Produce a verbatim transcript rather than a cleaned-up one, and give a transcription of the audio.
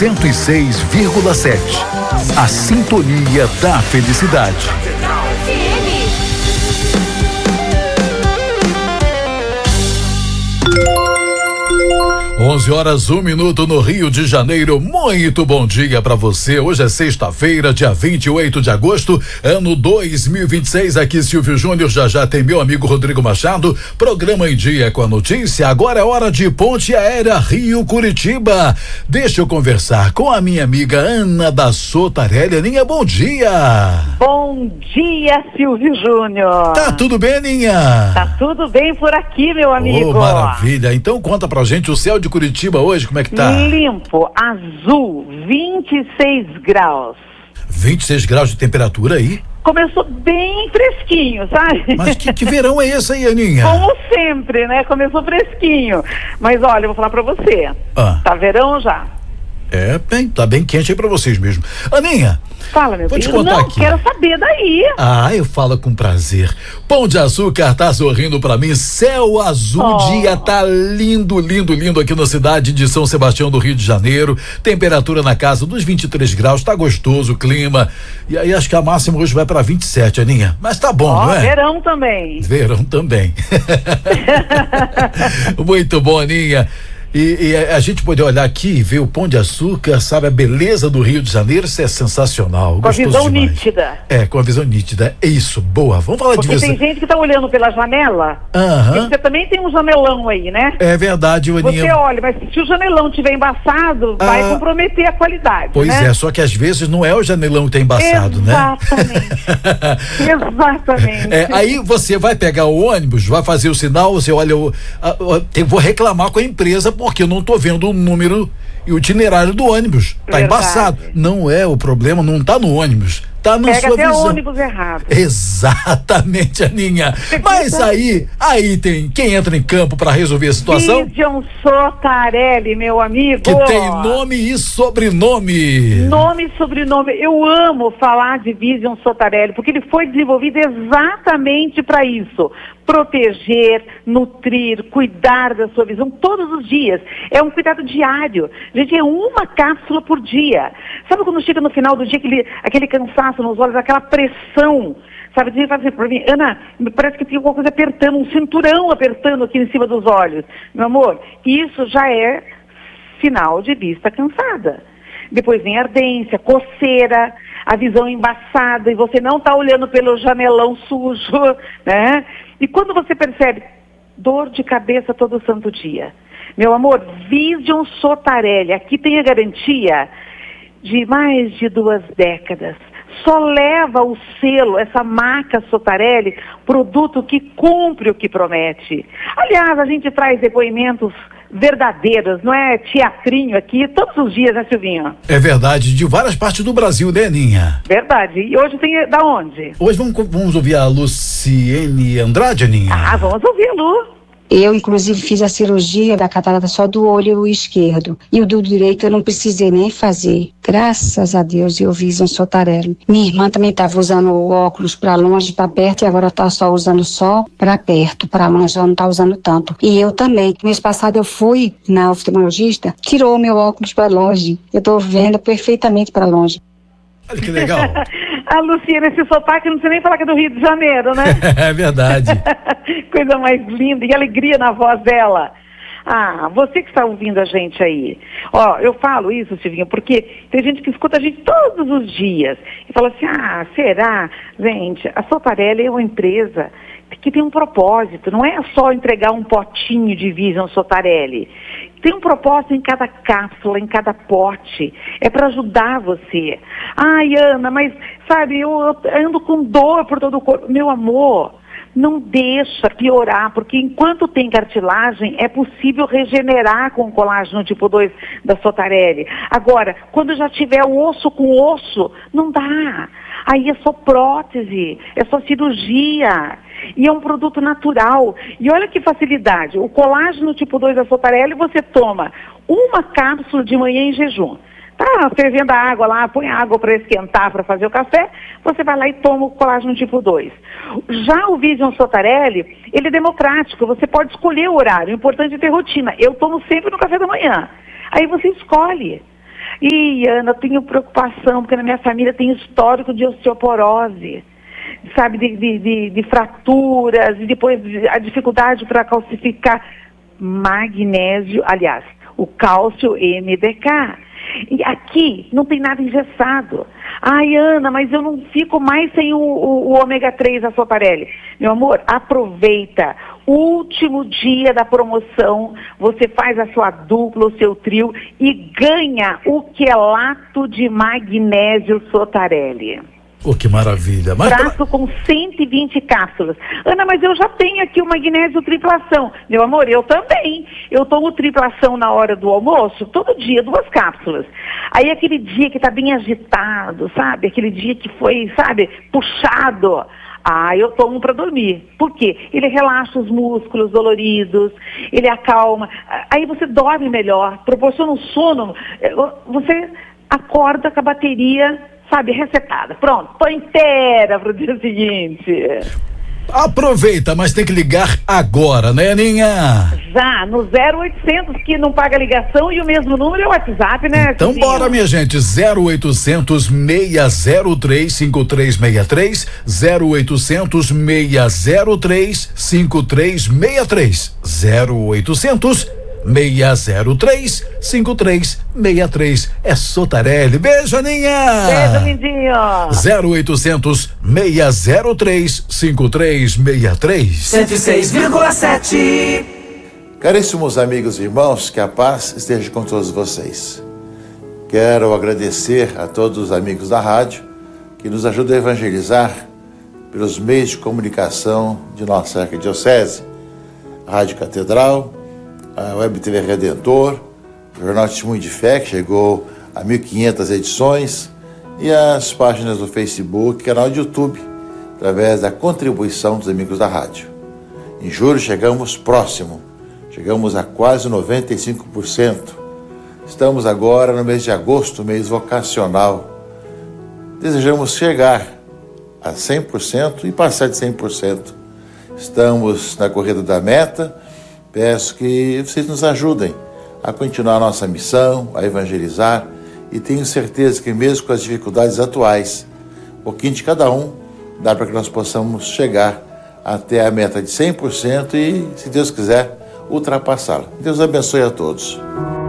cento e seis vírgula sete. A sintonia da felicidade. onze horas, um minuto no Rio de Janeiro. Muito bom dia para você. Hoje é sexta-feira, dia vinte e oito de agosto, ano dois mil e vinte e seis. Aqui Silvio Júnior, já já tem meu amigo Rodrigo Machado. Programa em dia com a notícia. Agora é hora de Ponte Aérea Rio-Curitiba. Deixa eu conversar com a minha amiga Ana da Sotarelli. Aninha, bom dia. Bom dia, Silvio Júnior. Tá tudo bem, Aninha? Tá tudo bem por aqui, meu amigo. Oh, maravilha. Então conta pra gente o céu de Curitiba hoje, como é que tá? Limpo, azul, vinte e seis graus. vinte e seis graus de temperatura aí? Começou bem fresquinho, sabe? Mas que, que verão é esse aí, Aninha? Como sempre, né? Começou fresquinho. Mas olha, eu vou falar pra você. Ah. Tá verão já? É, bem, tá bem quente aí pra vocês mesmo. Aninha, fala, meu vou te filho. contar Não, aqui. quero saber daí. Ah, eu falo com prazer. Pão de Açúcar tá sorrindo pra mim, céu azul, Oh. dia tá lindo, lindo, lindo aqui na cidade de São Sebastião do Rio de Janeiro, temperatura na casa dos vinte e três graus, tá gostoso o clima, e aí acho que a máxima hoje vai pra vinte e sete, Aninha, mas tá bom, Ó, não é? verão também. Verão também. Muito bom, Aninha. E, e a gente poder olhar aqui e ver o Pão de Açúcar, sabe, a beleza do Rio de Janeiro, isso é sensacional. Com a visão demais. nítida. É, com a visão nítida. É isso, boa. Vamos falar Porque de visão. tem gente que tá olhando pela janela. Aham. E você também tem um janelão aí, né? É verdade, Aninha. Você olha, mas se o janelão estiver embaçado, Ah. vai comprometer a qualidade, Pois né? é, só que às vezes não é o janelão que tá embaçado, né? Exatamente. Exatamente. É, aí você vai pegar o ônibus, vai fazer o sinal, você olha, o, a, a, tem, vou reclamar com a empresa porque eu não tô vendo o número e o itinerário do ônibus. Tá Verdade. embaçado. Não é o problema, não tá no ônibus. Tá na Pega sua até visão. o ônibus errado. Exatamente, Aninha. Mas aí, aí tem quem entra em campo para resolver a situação? Vision Sotarelli, meu amigo. Que tem nome e sobrenome. Nome e sobrenome. Eu amo falar de Vision Sotarelli, porque ele foi desenvolvido exatamente para isso. Proteger, nutrir, cuidar da sua visão todos os dias. É um cuidado diário. Gente, é uma cápsula por dia. Sabe quando chega no final do dia aquele, aquele cansaço nos olhos, aquela pressão? Sabe, você fala assim pra mim, Ana, parece que tem alguma coisa apertando, um cinturão apertando aqui em cima dos olhos. Meu amor, isso já é sinal de vista cansada. Depois vem ardência, coceira, a visão embaçada e você não está olhando pelo janelão sujo, né? E quando você percebe dor de cabeça todo santo dia, meu amor, Vision Sotarelli, aqui tem a garantia de mais de duas décadas. Só leva o selo, essa marca Sotarelli, produto que cumpre o que promete. Aliás, a gente traz depoimentos verdadeiros, não é teatrinho aqui, todos os dias, né, Silvinho? É verdade, de várias partes do Brasil, né, Aninha? Verdade. E hoje tem da onde? Hoje vamos, vamos ouvir a Luciene Andrade, Aninha? Ah, vamos ouvir, Lu. Eu, inclusive, fiz a cirurgia da catarata só do olho esquerdo. E o do direito eu não precisei nem fazer. Graças a Deus, eu Vision Sotarelli. Minha irmã também estava usando o óculos para longe, para perto, e agora está só usando só para perto. Para longe, ela não está usando tanto. E eu também. Mês passado eu fui na oftalmologista, tirou meu óculos para longe. Eu estou vendo perfeitamente para longe. Olha que legal. A Luciana, esse sotaque, não precisa nem falar que é do Rio de Janeiro, né? É verdade. Coisa mais linda e alegria na voz dela. Ah, você que está ouvindo a gente aí. Ó, eu falo isso, Silvinho, porque tem gente que escuta a gente todos os dias e fala assim, ah, será? Gente, a Sotarelli é uma empresa que tem um propósito, não é só entregar um potinho de Vision Sotarelli. Tem um propósito em cada cápsula, em cada pote. É para ajudar você. Ai, Ana, mas, sabe, eu, eu ando com dor por todo o corpo. Meu amor, não deixa piorar, porque enquanto tem cartilagem, é possível regenerar com o colágeno tipo dois da Sotarelli. Agora, quando já tiver o osso com osso, não dá. Aí é só prótese, é só cirurgia. E é um produto natural. E olha que facilidade. O colágeno tipo dois da Sotarelli, você toma uma cápsula de manhã em jejum. Tá fervendo a água lá, põe a água para esquentar, para fazer o café, você vai lá e toma o colágeno tipo dois. Já o Vision Sotarelli, ele é democrático, você pode escolher o horário, o importante é ter rotina. Eu tomo sempre no café da manhã. Aí você escolhe. Ih, Ana, eu tenho preocupação, porque na minha família tem histórico de osteoporose, sabe, de, de, de, de fraturas, e depois a dificuldade para calcificar. Magnésio, aliás, o cálcio M D K. E aqui não tem nada engessado. Ai, Ana, mas eu não fico mais sem o, o, o ômega três da Sotarelli. Meu amor, aproveita. Último dia da promoção, você faz a sua dupla, o seu trio e ganha o quelato de magnésio Sotarelli. Oh, que maravilha. Mas Prato com cento e vinte cápsulas. Ana, mas eu já tenho aqui o magnésio triplação. Meu amor, eu também. Eu tomo triplação na hora do almoço, todo dia, duas cápsulas. Aí aquele dia que tá bem agitado, sabe? Aquele dia que foi, sabe, puxado. Ah, eu tomo para dormir. Por quê? Ele relaxa os músculos doloridos, ele acalma. Aí você dorme melhor, proporciona um sono. Você acorda com a bateria, sabe, resetada. Pronto, tô inteira pro dia seguinte. Aproveita, mas tem que ligar agora, né, Aninha? Já, no zero oitocentos, que não paga ligação, e o mesmo número é o WhatsApp, né? Então Cizinho? bora, minha gente, zero oitocentos, seis zero três, cinco três seis três, zero oitocentos, seis zero três, cinco três seis três, zero oitocentos, seis zero três, cinco três seis três. É Sotarelli. Beijo, Aninha. Beijo, lindinho. zero oitocentos, seis zero três, cinco três seis três. cento e seis vírgula sete. Caríssimos amigos e irmãos, que a paz esteja com todos vocês. Quero agradecer a todos os amigos da rádio que nos ajudam a evangelizar pelos meios de comunicação de nossa arquidiocese. A Rádio Catedral, a Web T V Redentor, o Jornal Testemunho de Fé, que chegou a mil e quinhentas edições, e as páginas do Facebook, canal de YouTube, através da contribuição dos amigos da rádio. Em julho chegamos próximo, chegamos a quase noventa e cinco por cento. Estamos agora no mês de agosto, mês vocacional. Desejamos chegar a cem por cento e passar de cem por cento. Estamos na corrida da meta. Peço que vocês nos ajudem a continuar a nossa missão, a evangelizar, e tenho certeza que mesmo com as dificuldades atuais, um pouquinho de cada um, dá para que nós possamos chegar até a meta de cem por cento e, se Deus quiser, ultrapassá-la. Deus abençoe a todos.